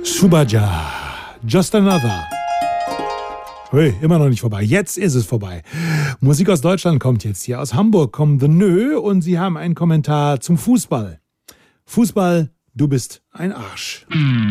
Subaja, Just Another. Hui, immer noch nicht vorbei. Jetzt ist es vorbei. Musik aus Deutschland kommt jetzt hier. Aus Hamburg kommen The Nö und sie haben einen Kommentar zum Fußball. Fußball, du bist ein Arsch.